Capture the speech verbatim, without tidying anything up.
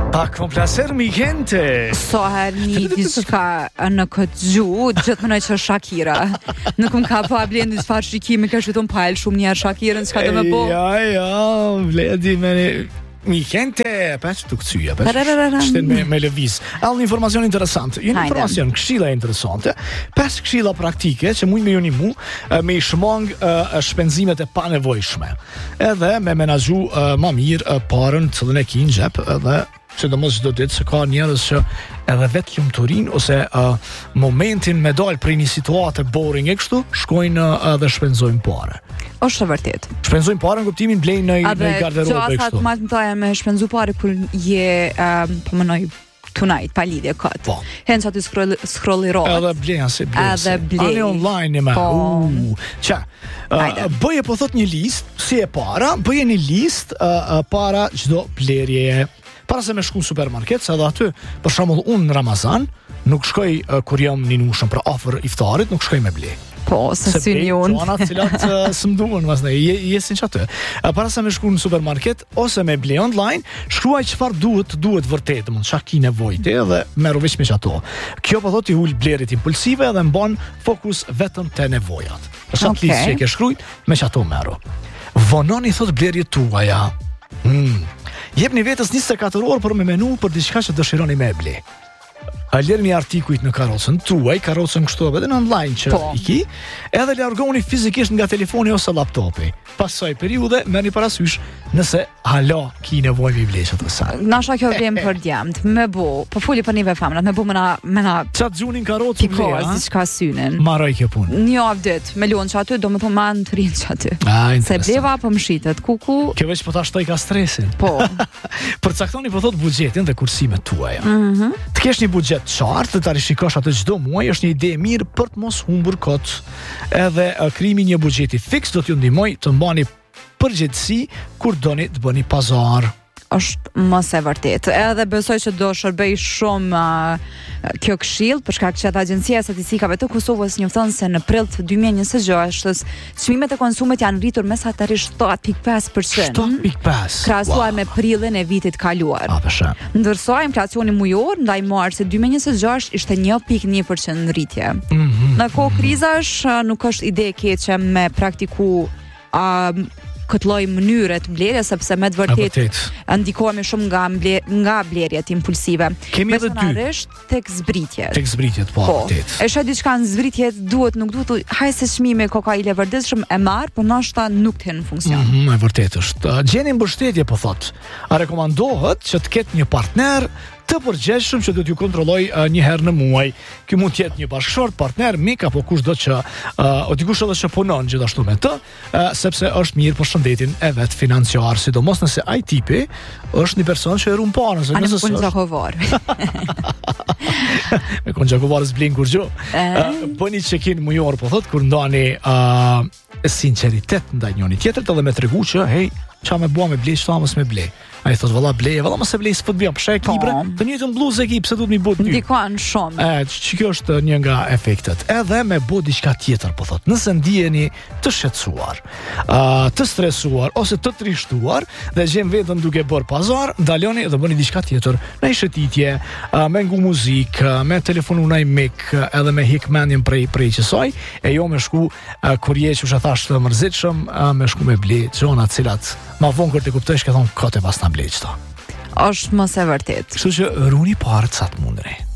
A komplacer mi gente. So herë një diçka në këtë gjuhë, gjithmonë që Shakira. Nuk më ka pa blendi të çfarë shikimi ka shëton pajl shumë një herë Shakirën, çka do më po. Ja, ja, vledi me mi gente, pas të këthyja, pas shten me, me lëviz. All një informacion interesant, një informacion këshilla interesante, pas këshilla praktike, që mujnë me ju një mu, me i shmang uh, shpenzimet e panevojshme. Edhe me menaxhu uh, ma mirë uh, parën cëllën e ki në gjep, edhe që do mos çdo ditë se ka njerëz që edhe vetë lumturin ose uh, momentin me dal prej një situate boring e kështu, shkojnë uh, dhe shpenzojnë parë. Është e vërtet. Shpenzojnë parë në kuptimin blejnë në, në garderobë e kështu. A dhe që asat me shpenzu parë kur je, um, po mënoj, tonight, pa lidhje këtë. Po. Hen që aty scrolli rot. Edhe bleja se bleja se. Edhe blej. Ani online e me. Po. Uh, qa, uh, bëje po thot një list, si e para, bëje një list uh, uh, para çdo blerjeje. Para se me shku në supermarket, se edhe aty, për shembull unë në Ramazan, nuk shkoj uh, kur jam një nushëm për afër iftarit, nuk shkoj me ble. Po, se si një unë. Se blej cilat uh, së mduën, masne, jesin që aty. Uh, para se me shku në supermarket, ose me ble online, shkruaj qëfar duhet, duhet vërtet, mund qa ki nevojte, dhe meru veç me që ato. Kjo po thot i hull blerit impulsive dhe mban fokus vetëm te nevojat. Për shatë okay. Listë që e ke shkrujt, me që ato meru. Vononi thot blerjet tuaja. Hmm. Jep një vetës njëzet e katër orë për me menu për diçka që dëshironi me ble. A lërë një artikujt në karocën tuaj, karocën kështu edhe në online që po. I ki, edhe largoni fizikisht nga telefoni ose laptopi. Pasaj periude, merrni parasysh nëse hala ki nevojë me ble çdo sa. Nasha kjo vlen për djemt, me bu, po fuli për nive femrat, me bu me na me na çat gjunin karocën ble, ha? Diçka synin. Marroj kjo punë. Një javë ditë me lon çaty, do më thonë man të rinë çaty. Se bleva po mshitet, kuku. Kjo veç po ta shtoj ka stresin. Po. Përcaktoni po thot buxhetin dhe kursimet tuaja. Mhm. Të kesh një buxhet qartë, të ta rishikosh atë çdo muaj, është një ide e mirë për të mos humbur kot. Edhe uh, krimi një buxheti fiks do t'ju ndihmoj të mbani përgjegjësi kur doni të bëni pazar. Është mos e vërtet. Edhe besoj që do shërbej shumë uh, kjo këshill, për shkak që Agjencia e Statistikave të Kosovës njofton se në prill të dy mijë e njëzet e gjashtë çmimet e konsumit janë rritur mesatarisht shtatë pikë pesë përqind. shtatë pikë pesë. Krahasuar wow. Me prillin e vitit kaluar. A, ndërsa inflacioni mujor ndaj marsit dy mijë e njëzet e gjashtë ishte një pikë një përqind rritje. Mm -hmm. Në kohë krizash nuk është ide e keqe me praktiku uh, këtë lloj mënyre të blerjes, sepse me të vërtet ndikohemi shumë nga ble, nga blerjet impulsive. Kemi edhe dy tek zbritjet. Tek zbritjet, po, vërtet. Po. E shoh diçka në zbritjet, duhet nuk duhet, haj se çmimi koka i levërditshëm e marr, por ndoshta nuk të në funksion. Mhm, mm e vërtet është. Gjeni mbështetje po thot. A rekomandohet që të ketë një partner të përgjegjshëm që do t'ju kontrolloj uh, një herë në muaj. Ky mund të jetë një bashkëshort, partner, mik apo kushdo që uh, o dikush edhe që punon gjithashtu me të, uh, sepse është mirë për shëndetin e vet financiar, sidomos nëse ai tipi është një person që e ruan parën, se nëse është konjakovar. Me konjakovar s'blin kur gjë. Uh, bëni check-in mujor, po thot, kur ndani uh, sinqeritet ndaj njëri tjetrit edhe me tregu që hey, qa me bua me blej, qëta mos me blej. A i thot, valla bleje, valla mos e blej, s'pët bjam, pëshe e kibre, të njëjtën bluzë e ki, pse du të mi bot një. Ndikon shumë. E, që kjo është një nga efektet. Edhe me bo diçka tjetër, po thot, nëse ndiheni të shqetësuar, uh, të stresuar, ose të trishtuar, dhe gjem vetën duke bërë pazar, ndaloni dhe bëni diçka tjetër, me i shëtitje, uh, me ngu muzik, uh, me telefonu naj mik, uh, edhe me hik mendjen prej, prej qësaj, e jo me shku, uh, kur je që shë thash të mërzitshëm, uh, me shku me ble, gjona cilat, ma vonë kër të kuptësh, ke thonë, kote pas në ble qëta. Është mos e vërtet. Kështu që runi parë sa të mundri.